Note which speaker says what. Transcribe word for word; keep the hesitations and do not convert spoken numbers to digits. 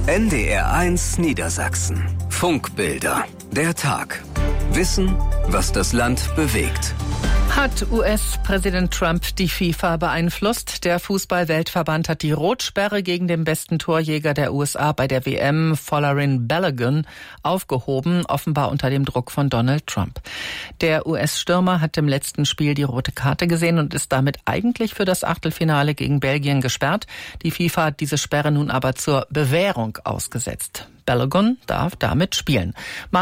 Speaker 1: N D R eins Niedersachsen. Funkbilder. Der Tag. Wissen, was das Land bewegt.
Speaker 2: Hat U S-Präsident Trump die FIFA beeinflusst? Der Fußball-Weltverband hat die Rotsperre gegen den besten Torjäger der U S A bei der W M, Folarin Balogun, aufgehoben, offenbar unter dem Druck von Donald Trump. Der U S-Stürmer hat im letzten Spiel die rote Karte gesehen und ist damit eigentlich für das Achtelfinale gegen Belgien gesperrt. Die FIFA hat diese Sperre nun aber zur Bewährung ausgesetzt. Balogun darf damit spielen.